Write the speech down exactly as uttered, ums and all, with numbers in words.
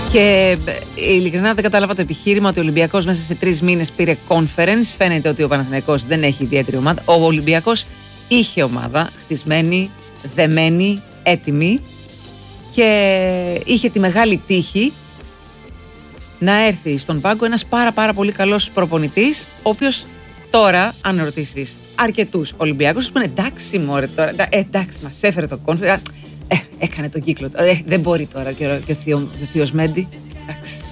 Και ειλικρινά δεν κατάλαβα το επιχείρημα ότι ο Ολυμπιακός μέσα σε τρεις μήνες πήρε conference. Φαίνεται ότι ο Παναθηναϊκός δεν έχει ιδιαίτερη ομάδα. Ο Ολυμπιακός είχε ομάδα χτισμένη, δεμένη, έτοιμη και είχε τη μεγάλη τύχη να έρθει στον πάγκο ένας πάρα πάρα πολύ καλός προπονητής, ο οποίος τώρα, αν ρωτήσεις αρκετούς Ολυμπιακούς, θα πούνε εντάξει μωρέ τώρα, ε, εντάξει μας έφερε το conference, ε, έκανε τον κύκλο, ε, δεν μπορεί τώρα και ο, και ο, θείο, ο θείος Μέντι, εντάξει.